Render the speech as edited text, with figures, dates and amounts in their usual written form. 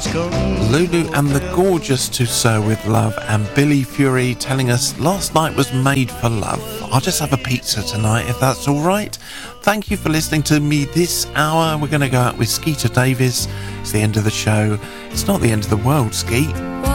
Lulu and the Gorgeous To Sir With Love, and Billy Fury telling us last night was made for love. I'll just have a pizza tonight if that's all right. Thank you for listening to me this hour. We're going to go out with Skeeter Davis. It's the end of the show. It's not the end of the world, Skeet.